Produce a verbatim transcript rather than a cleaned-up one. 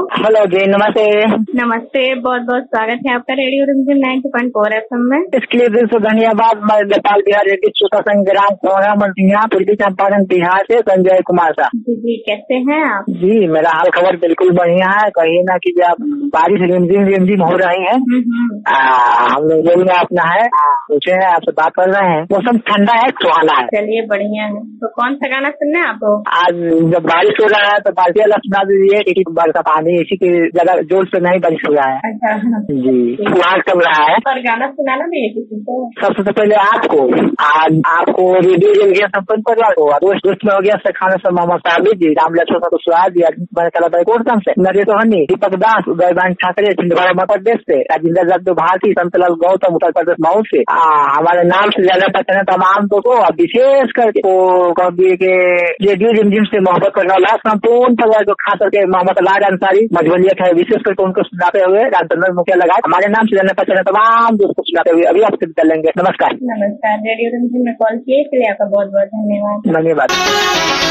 Hello जी, नमस्ते। नमस्ते, बहुत बहुत स्वागत है आपका रेडियो रिमझिम नाइन्टी पॉइंट फोर एफएम में। इसके लिए दिल से धन्यवाद। मैं नेपाल बिहार रेडियो श्रोता संघ ग्राम कोहरा मंटिया पूर्वी चंपारण बिहार से संजय कुमार साहब। जी जी, कैसे हैं आप? जी, मेरा हाल खबर बिल्कुल बढ़िया है। कहिए ना कि जब बारिश रिमझिम रिमझिम हो रही है, हम लोग में अपना है पूछे हैं, आपसे बात कर रहे हैं। मौसम ठंडा है, सुहाना है। चलिए बढ़िया है। तो कौन सा गाना सुनना है आपको? आज जब बारिश हो रहा है तो बाल्टी वाला सुना दीजिए, क्योंकि बरसा पानी इसी की ज्यादा जोर से नहीं बारिश हो रहा है। अच्छा जी, फुहार चल रहा है। पर गाना सुनाना भी है किसी को? सबसे पहले आपको आज आपको रेडियो जल गया संपन्न परिवार को दोस्त दोस्त में हो गया सखाना से मोहम्मद साबिर जी, राम लक्ष्मण को स्वाद दिया कोटम से नरेश सोहनी, दीपक दास, उदयभान ठाकरे छिंदवाड़ा मध्य प्रदेश से, राजेंद्र जादव भारती, संतलाल गौतम उत्तर प्रदेश मऊ से। हमारे नाम से ज्यादा पहचाने तमाम दोस्तों और विशेष करके कह दिए कि रेडियो रिमझिम से मोहब्बत करने वाला संपूर्ण परिवार को खास करके मोहम्मद लाल अंसारी मजबूलियत है, विशेष करके उनको सुनाते हुए रामचंद्र मुखिया लगाए हमारे नाम से जाने पहचाने तमाम दोस्तों को सुनाते हुए अभी आपसे चलेंगे। नमस्कार। नमस्कार, रेडियो रिमझिम में कॉल किए इसके लिए आपका बहुत बहुत धन्यवाद। धन्यवाद।